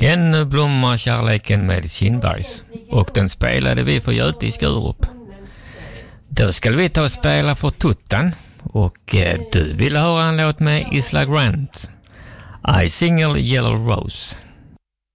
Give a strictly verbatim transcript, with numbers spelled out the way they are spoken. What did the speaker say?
Ännu blommar kärleken med Kindbergs, och den spelade vi för Göte i Skurup. Då ska vi ta och spela för Tuttan, och eh, du vill höra en låt med Isla Grant, I Single Yellow Rose.